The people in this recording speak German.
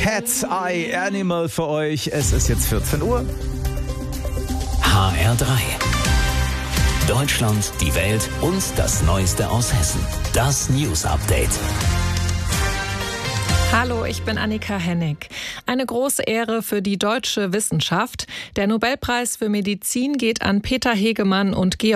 Cat's Eye Animal für euch. Es ist jetzt 14 Uhr. HR3. Deutschland, die Welt und das Neueste aus Hessen. Das News Update. Hallo, ich bin Annika Hennig. Eine große Ehre für die deutsche Wissenschaft. Der Nobelpreis für Medizin geht an Peter Hegemann und Georg